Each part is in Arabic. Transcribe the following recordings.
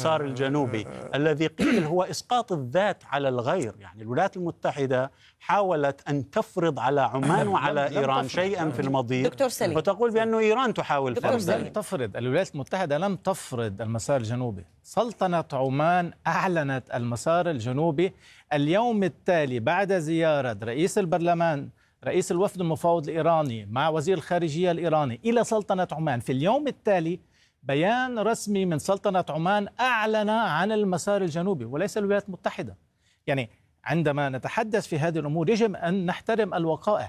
المسار الجنوبي الذي قيل هو إسقاط الذات على الغير. يعني الولايات المتحدة حاولت أن تفرض على عمان وعلى إيران شيئا في الماضي، وتقول بأن إيران تحاول فرض ذلك. لم تفرض الولايات المتحدة، لم تفرض المسار الجنوبي. سلطنة عمان أعلنت المسار الجنوبي اليوم التالي بعد زيارة رئيس البرلمان، رئيس الوفد المفاوض الإيراني مع وزير الخارجية الإيراني إلى سلطنة عمان. في اليوم التالي بيان رسمي من سلطنة عمان أعلن عن المسار الجنوبي وليس الولايات المتحدة. يعني عندما نتحدث في هذه الأمور يجب أن نحترم الوقائع.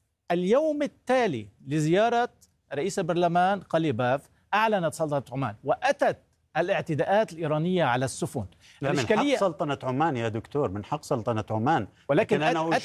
اليوم التالي لزيارة رئيس البرلمان قليباف أعلنت سلطنة عمان، وأتت الاعتداءات الإيرانية على السفن. من حق سلطنة عمان يا دكتور، من حق سلطنة عمان، ولكن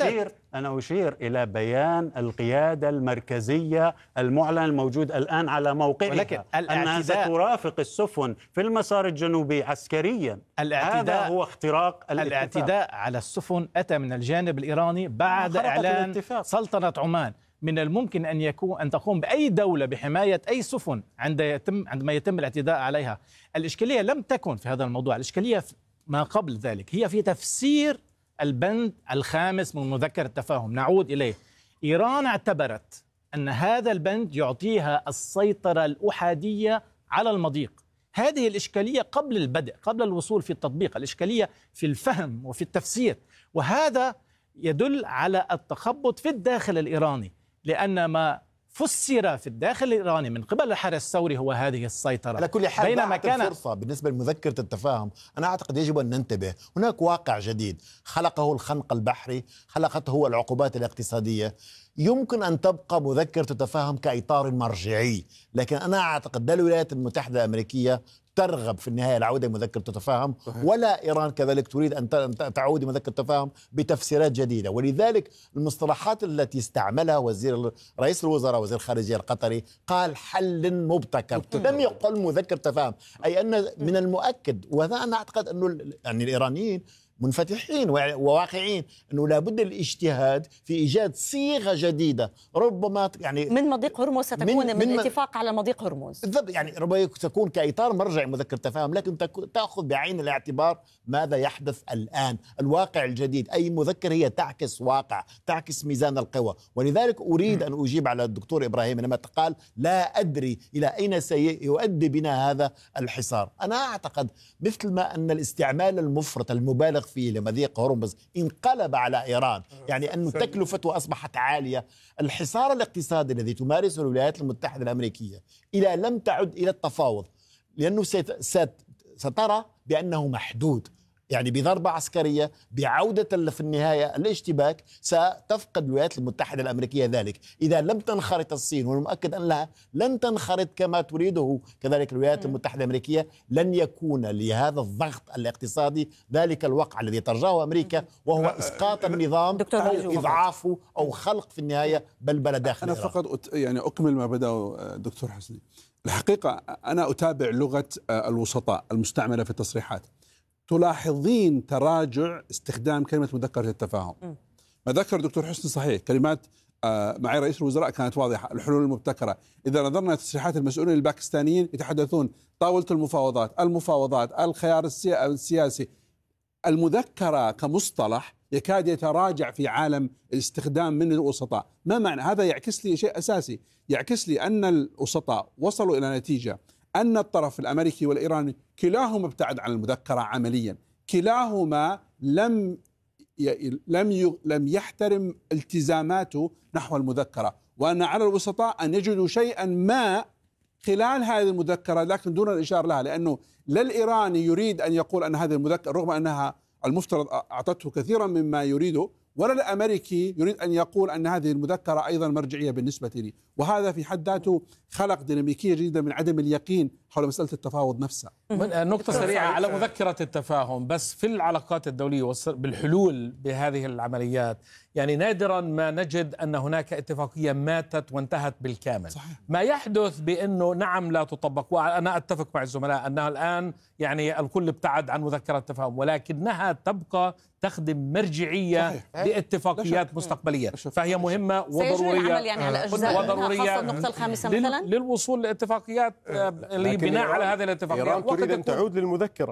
أنا أشير إلى بيان القيادة المركزية المعلن الموجود الآن على موقعها أنها سترافق السفن في المسار الجنوبي عسكريا. هذا هو اختراق الاعتداء على السفن أتى من الجانب الإيراني بعد إعلان سلطنة عمان. من الممكن أن تقوم بأي دولة بحماية أي سفن عندما يتم الاعتداء عليها. الإشكالية لم تكن في هذا الموضوع، الإشكالية ما قبل ذلك هي في تفسير البند الخامس من مذكرة التفاهم. نعود إليه. إيران اعتبرت أن هذا البند يعطيها السيطرة الأحادية على المضيق. هذه الإشكالية قبل البدء، قبل الوصول في التطبيق، الإشكالية في الفهم وفي التفسير، وهذا يدل على التخبط في الداخل الإيراني، لأن ما فسر في الداخل الإيراني من قبل الحرس الثوري هو هذه السيطرة. على كل حال بينما كان فرصة بالنسبة لمذكرة التفاهم. أنا أعتقد يجب أن ننتبه، هناك واقع جديد خلقه الخنق البحري، خلقته العقوبات الاقتصادية. يمكن أن تبقى مذكرة التفاهم كإطار مرجعي، لكن أنا أعتقد لا الولايات المتحدة الأمريكية ترغب في النهاية العودة لمذكرة التفاهم، ولا إيران كذلك تريد أن تعود مذكرة التفاهم بتفسيرات جديدة. ولذلك المصطلحات التي استعملها رئيس الوزراء وزير الخارجية القطري قال حل مبتكر، لم يقل مذكرة تفاهم، أي أن من المؤكد، وهذا أنا أعتقد أنه يعني الإيرانيين منفتحين وواقعين أنه لابد الاجتهاد في إيجاد صيغة جديدة، ربما يعني من مضيق هرمز ستكون من اتفاق على مضيق هرمز بالضبط. يعني ربما تكون كإطار مرجع مذكر تفاهم، لكن تأخذ بعين الاعتبار ماذا يحدث الآن، الواقع الجديد. أي مذكر هي تعكس واقع، تعكس ميزان القوى. ولذلك أريد أن أجيب على الدكتور إبراهيم لما قال لا أدري إلى أين سيؤدي بنا هذا الحصار. أنا أعتقد مثل ما أن الاستعمال المفرط المبالغ فيه لمضيق هرمز انقلب على إيران، يعني أن تكلفته أصبحت عالية. الحصار الاقتصادي الذي تمارسه الولايات المتحدة الأمريكية إذا لم تعد إلى التفاوض، لأنه سترى بأنه محدود، يعني بضربة عسكرية، بعودة في النهاية الاشتباك، ستفقد الولايات المتحدة الأمريكية ذلك. إذا لم تنخرط الصين، والمؤكد أنها لن تنخرط كما تريده كذلك الولايات المتحدة الأمريكية، لن يكون لهذا الضغط الاقتصادي ذلك الوقع الذي ترجاه أمريكا، وهو إسقاط النظام أو إضعافه أو خلق في النهاية بلبلة داخل أنا فقط يعني أكمل ما بدأ دكتور حسني. الحقيقة أنا أتابع لغة الوسطاء المستعملة في التصريحات. تلاحظين تراجع استخدام كلمة مذكرة التفاهم. ما ذكر دكتور حسني صحيح، كلمات معي رئيس الوزراء كانت واضحة، الحلول المبتكرة. إذا نظرنا تصريحات المسؤولين الباكستانيين يتحدثون طاولة المفاوضات، الخيار السياسي. المذكرة كمصطلح يكاد يتراجع في عالم الاستخدام من الوسطاء. ما معنى هذا؟ يعكس لي شيء أساسي، يعكس لي أن الوسطاء وصلوا إلى نتيجة أن الطرف الأمريكي والإيراني كلاهما ابتعد عن المذكرة عمليا، كلاهما لم يحترم التزاماته نحو المذكرة، وأن على الوسطاء أن يجدوا شيئا ما خلال هذه المذكرة لكن دون الإشارة لها، لأنه لا الإيراني يريد أن يقول أن هذه المذكرة رغم أنها المفترض أعطته كثيرا مما يريده، ولا الأمريكي يريد أن يقول أن هذه المذكرة أيضا مرجعية بالنسبة لي. وهذا في حد ذاته خلق ديناميكية جديدة من عدم اليقين حول مسألة التفاوض نفسها. نقطة سريعة على مذكرة التفاهم بس في العلاقات الدولية بالحلول بهذه العمليات، يعني نادرا ما نجد أن هناك اتفاقية ماتت وانتهت بالكامل. صحيح. ما يحدث بأنه نعم لا تطبق، وأنا أتفق مع الزملاء أنها الآن يعني الكل ابتعد عن مذكرة التفاهم، ولكنها تبقى تخدم مرجعية صحيح. باتفاقيات مستقبلية، فهي مهمة وضرورية، يعني على أجزاء وضرورية النقطة الخامسة مثلا للوصول لاتفاقيات اللي بناء على هذه الاتفاقيات. إيران تريد أن تعود للمذكرة.